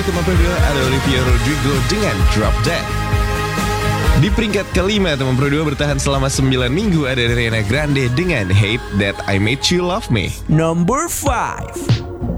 nomor kedua ada Olivia Rodrigo dengan Drop Dead. Di peringkat kelima, teman berdua bertahan selama 9 minggu ada Ariana Grande dengan Hate That I Made You Love Me. Number 5.